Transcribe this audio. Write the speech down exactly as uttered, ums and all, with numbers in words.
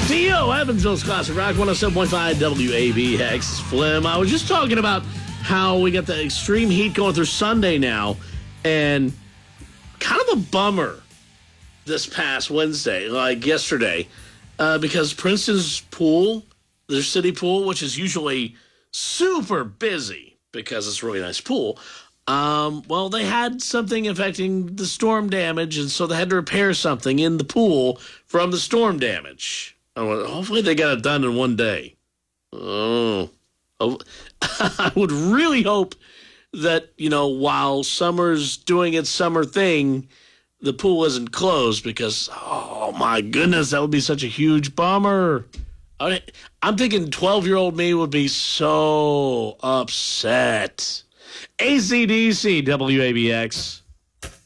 Theo, Evansville's Classic Rock, one oh seven point five W A B X. Flim. I was just talking about how we got the extreme heat going through Sunday now, and kind of a bummer this past Wednesday, like yesterday, uh, because Princeton's pool, their city pool, which is usually super busy because it's a really nice pool, um, well, they had something affecting the storm damage, and so they had to repair something in the pool from the storm damage. Hopefully they got it done in one day. Oh, I would really hope that, you know, while summer's doing its summer thing, the pool isn't closed because, oh, my goodness, that would be such a huge bummer. I mean, I'm thinking twelve-year-old me would be so upset. A C D C, W A B X.